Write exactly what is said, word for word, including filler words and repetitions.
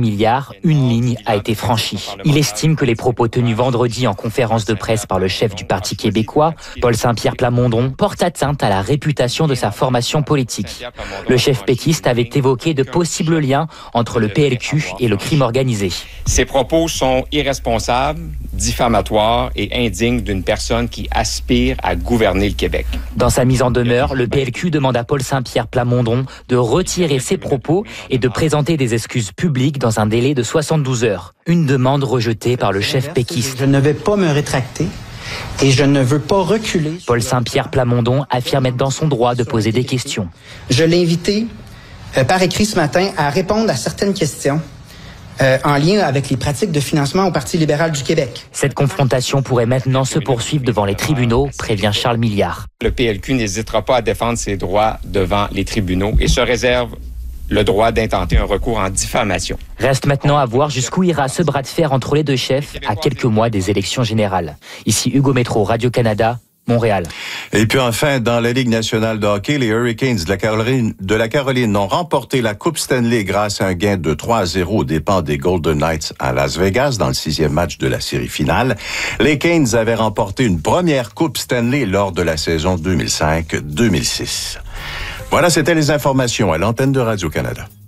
Milliard, une ligne a été franchie. Il estime que les propos tenus vendredi en conférence de presse par le chef du Parti québécois, Paul Saint-Pierre Plamondon, portent atteinte à la réputation de sa formation politique. Le chef péquiste avait évoqué de possibles liens entre le P L Q et le crime organisé. Ces propos sont irresponsables, diffamatoires et indignes d'une personne qui aspire à gouverner le Québec. Dans sa mise en demeure, le P L Q demande à Paul Saint-Pierre Plamondon de retirer ses propos et de présenter des excuses publiques dans un délai de soixante-douze heures. Une demande rejetée par le chef péquiste. Je ne vais pas me rétracter et je ne veux pas reculer. Paul Saint-Pierre Plamondon affirme être dans son droit de poser des questions. Je l'ai invité euh, par écrit ce matin à répondre à certaines questions Euh, en lien avec les pratiques de financement au Parti libéral du Québec. Cette confrontation pourrait maintenant se poursuivre devant les tribunaux, prévient Charles Milliard. Le P L Q n'hésitera pas à défendre ses droits devant les tribunaux et se réserve le droit d'intenter un recours en diffamation. Reste maintenant à voir jusqu'où ira ce bras de fer entre les deux chefs à quelques mois des élections générales. Ici Hugo Métro, Radio-Canada, Montréal. Et puis enfin, dans la Ligue nationale de hockey, les Hurricanes de la Caroline, de la Caroline ont remporté la Coupe Stanley grâce à un gain de trois à zéro aux dépens des Golden Knights à Las Vegas dans le sixième match de la série finale. Les Canes avaient remporté une première Coupe Stanley lors de la saison deux mille cinq deux mille six. Voilà, c'était les informations à l'antenne de Radio-Canada.